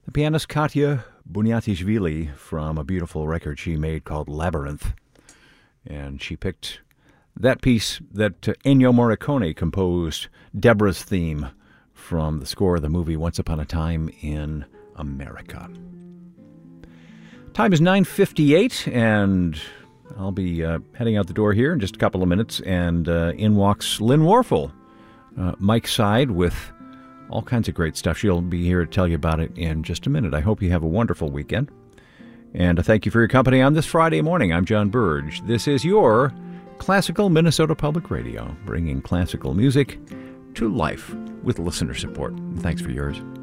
The pianist Katya Bunyatishvili from a beautiful record she made called Labyrinth. And she picked that piece that Ennio Morricone composed, Deborah's theme, from the score of the movie Once Upon a Time in America. Time is 9:58, and I'll be heading out the door here in just a couple of minutes, and in walks Lynn Warfel, Mike's side, with all kinds of great stuff. She'll be here to tell you about it in just a minute. I hope you have a wonderful weekend. And thank you for your company on this Friday morning. I'm John Burge. This is your Classical Minnesota Public Radio, bringing classical music to life with listener support. Thanks for yours.